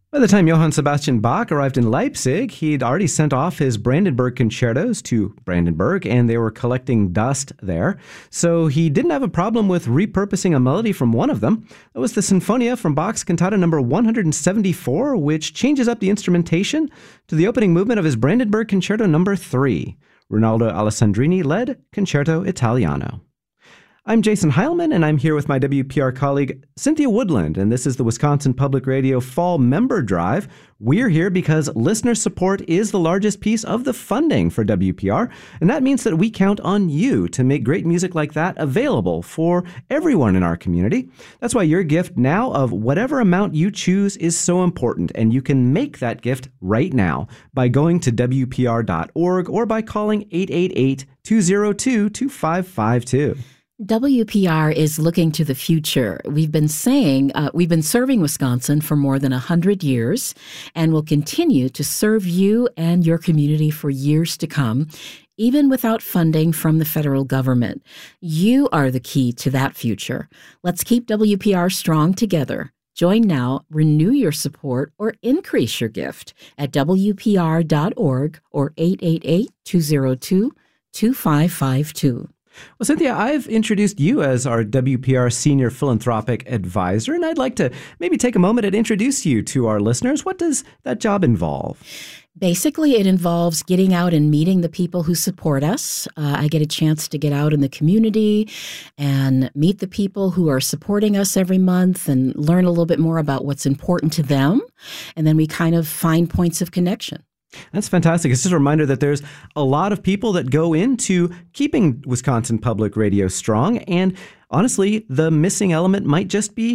By the time Johann Sebastian Bach arrived in Leipzig, he'd already sent off his Brandenburg concertos to Brandenburg, and they were collecting dust there. So he didn't have a problem with repurposing a melody from one of them. That was the Sinfonia from Bach's Cantata number 174, which changes up the instrumentation to the opening movement of his Brandenburg Concerto number 3. Ronaldo Alessandrini led Concerto Italiano. I'm Jason Heilman, and I'm here with my WPR colleague, Cynthia Woodland, and this is the Wisconsin Public Radio Fall Member Drive. We're here because listener support is the largest piece of the funding for WPR, and that means that we count on you to make great music like that available for everyone in our community. That's why your gift now of whatever amount you choose is so important, and you can make that gift right now by going to WPR.org or by calling 888-202-2552. WPR is looking to the future. We've been serving Wisconsin for more than 100 years and will continue to serve you and your community for years to come, even without funding from the federal government. You are the key to that future. Let's keep WPR strong together. Join now, renew your support, or increase your gift at WPR.org or 888-202-2552. Well, Cynthia, I've introduced you as our WPR Senior Philanthropic Advisor, and I'd like to maybe take a moment and introduce you to our listeners. What does that job involve? Basically, it involves getting out and meeting the people who support us. I get a chance to get out in the community and meet the people who are supporting us every month and learn a little bit more about what's important to them. And then we kind of find points of connection. That's fantastic. It's just a reminder that there's a lot of people that go into keeping Wisconsin Public Radio strong. And honestly, the missing element might just be